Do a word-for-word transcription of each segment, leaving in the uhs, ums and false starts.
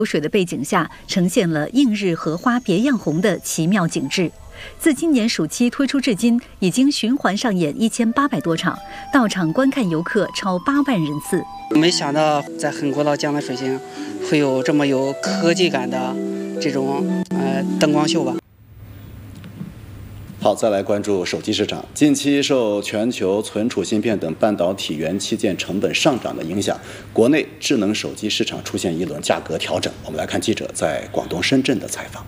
流水的背景下，呈现了映日荷花别样红的奇妙景致。自今年暑期推出至今，已经循环上演一千八百多场，到场观看游客超八万人次。 没想到在很古老江的水星，会有这么有科技感的这种呃灯光秀吧。 好，再来关注手机市场。近期受全球存储芯片等半导体元器件成本上涨的影响，国内智能手机市场出现一轮价格调整。我们来看记者在广东深圳的采访。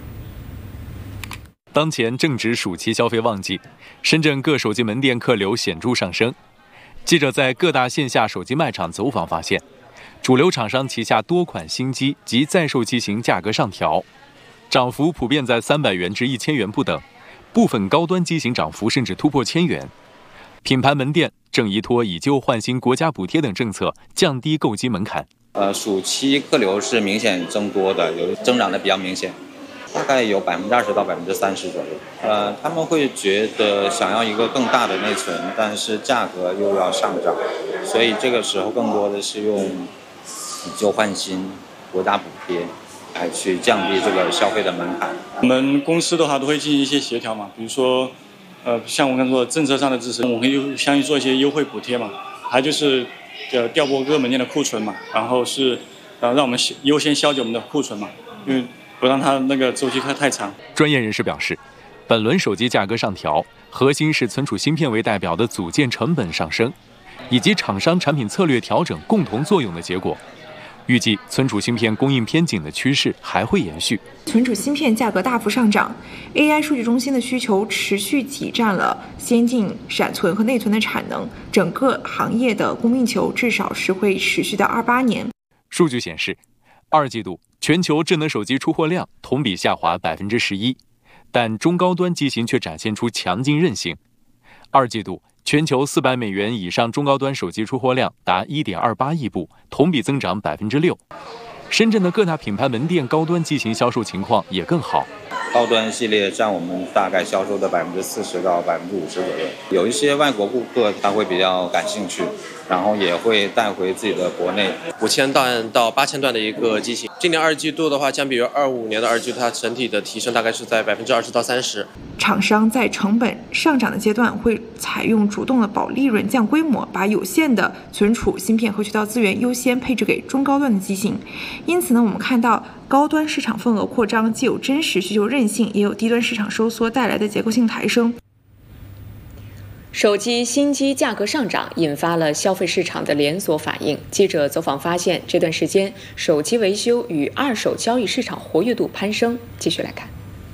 当前正值暑期消费旺季，深圳各手机门店客流显著上升。记者在各大线下手机卖场走访发现，主流厂商旗下多款新机及在售机型价格上调，涨幅普遍在三百元至一千元不等。部分高端机型涨幅甚至突破千元，品牌门店正依托以旧换新国家补贴等政策，降低购机门槛。 呃，暑期客流是明显增多的，有增长的比较明显，大概有百分之二十到百分之三十左右。呃，他们会觉得想要一个更大的内存，但是价格又要上涨，所以这个时候更多的是用以旧换新国家补贴来去降低这个消费的门槛。 我们公司的话都会进行一些协调嘛，比如说，呃，像我刚才说的政策上的支持，我们会相应做一些优惠补贴嘛，还有就是呃调拨各门店的库存嘛，然后是呃让我们优先消解我们的库存嘛，因为不让它那个周期太长。 专业人士表示，本轮手机价格上调，核心是存储芯片为代表的组件成本上升，以及厂商产品策略调整共同作用的结果。预计存储芯片供应偏紧的趋势还会延续。 存储芯片价格大幅上涨 ，A I 数据中心的需求持续挤占了先进闪存和内存的产能，整个行业的供应球至少是会持续到二八年。 数据显示，二季度全球智能手机出货量同比下滑百分之十一，但中高端机型却展现出强劲韧性。二季度全球四百美元以上中高端手机出货量达 一点二八亿部，同比增长百分之六。深圳的各大品牌门店高端机型销售情况也更好， 高端系列占我们大概销售的百分之四十到百分之五十左右。有一些外国顾客他会比较感兴趣，然后也会带回自己的国内。 五千段到八千段的一个机型，今年二季度的话，相比于二五年的二季度，它整体的提升大概是在百分之二十到三十。 厂商在成本上涨的阶段会采用主动的保利润、降规模，把有限的存储芯片和渠道资源优先配置给中高端的机型。因此呢，我们看到高端市场份额扩张，既有真实需求韧性，也有低端市场收缩带来的结构性抬升。 手机新机价格上涨引发了消费市场的连锁反应。记者走访发现，这段时间手机维修与二手交易市场活跃度攀升。继续来看，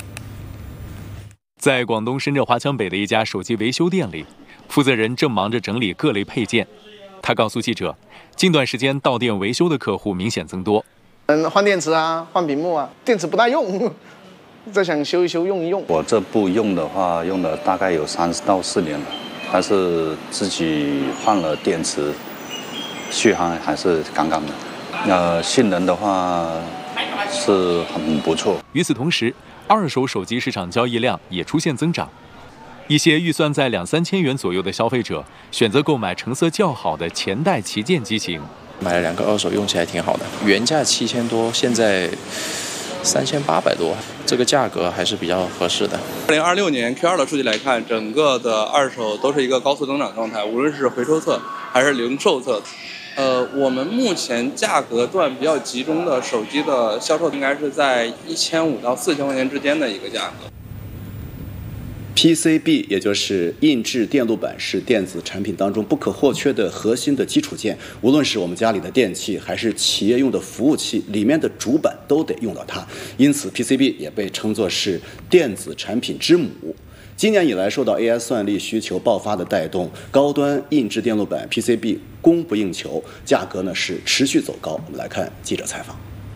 在广东深圳华强北的一家手机维修店里，负责人正忙着整理各类配件。他告诉记者，近段时间到店维修的客户明显增多。 嗯，换电池啊，换屏幕啊，电池不大用，再想修一修用一用。 我这部用的话，用了大概有三到四年了。但是自己换了电池，续航还是杠杠的。呃，性能的话是很不错。 与此同时，二手手机市场交易量也出现增长。一些预算在两三千元左右的消费者选择购买成色较好的前代旗舰机型。 买了两个二手，用起来挺好的。原价七千多，现在三千八百多，这个价格还是比较合适的。 二零二六年 Q 二 的数据来看，整个的二手都是一个高速增长状态，无论是回收侧还是零售侧。呃，我们目前价格段比较集中的手机的销售应该是在一千五到四千块钱之间的一个价格。 P C B 也就是印制电路板是电子产品当中不可或缺的核心的基础件，无论是我们家里的电器还是企业用的服务器，里面的主板都得用到它，因此 P C B 也被称作是电子产品之母。今年以来，受到 A I 算力需求爆发的带动，高端印制电路板 P C B 供不应求，价格呢是持续走高。我们来看记者采访。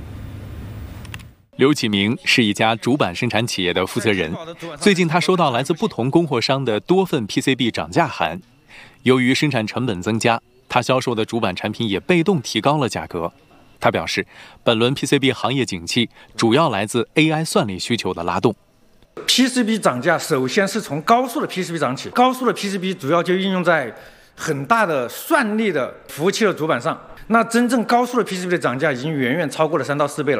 刘启明是一家主板生产企业的负责人，最近他收到来自不同供货商的多份 P C B 涨价函，由于生产成本增加，他销售的主板产品也被动提高了价格。他表示，本轮 P C B 行业景气主要来自 A I 算力需求的拉动。 P C B 涨价首先是从高速的 P C B 涨起，高速的 P C B 主要就应用在很大的算力的服务器的主板上。那真正高速的 P C B 的涨价已经远远超过了三到四倍了。